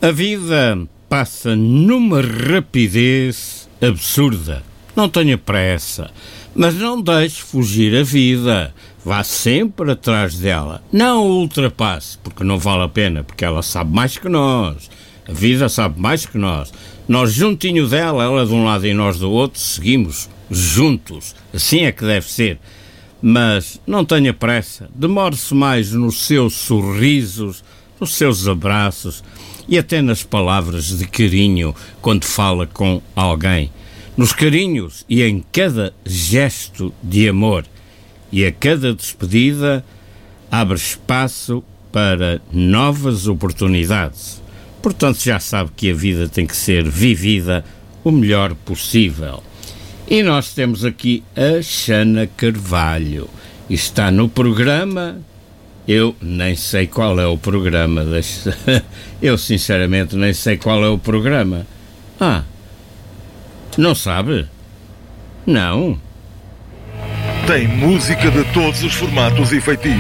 A vida passa numa rapidez absurda. Não tenha pressa, mas não deixe fugir a vida. Vá sempre atrás dela. Não a ultrapasse, porque não vale a pena, porque ela sabe mais que nós. A vida sabe mais que nós. Nós juntinho dela, ela de um lado e nós do outro, seguimos juntos. Assim é que deve ser. Mas não tenha pressa. Demore-se mais nos seus sorrisos, nos seus abraços e até nas palavras de carinho quando fala com alguém. Nos carinhos e em cada gesto de amor. E a cada despedida abre espaço para novas oportunidades. Portanto, já sabe que a vida tem que ser vivida o melhor possível. E nós temos aqui a Xana Carvalho. Está no programa. Eu nem sei qual é o programa. Eu, sinceramente, nem sei qual é o programa. Não sabe? Não. Tem música de todos os formatos e feitios.